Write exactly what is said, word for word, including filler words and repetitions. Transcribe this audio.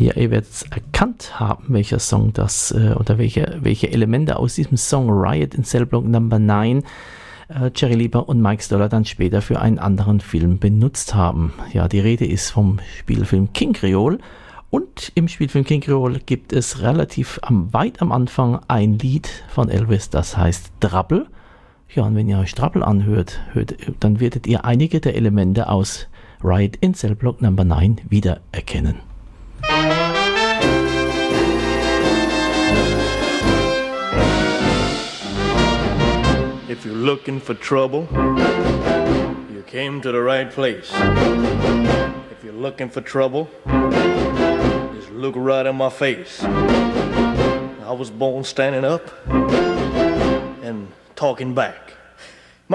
Ja, ihr werdet es erkannt haben, welcher Song das äh, oder welche, welche Elemente aus diesem Song Riot in Cell Block Number neun äh, Jerry Lieber und Mike Stoller dann später für einen anderen Film benutzt haben. Ja, die Rede ist vom Spielfilm King Creole. Und im Spielfilm King Creole gibt es relativ am, weit am Anfang ein Lied von Elvis, das heißt Trouble. Ja, und wenn ihr euch Trouble anhört, hört, dann werdet ihr einige der Elemente aus Riot in Cell Block Number neun wiedererkennen. If you're looking for trouble, you came to the right place. If you're looking for trouble, just look right in my face. I was born standing up and talking back.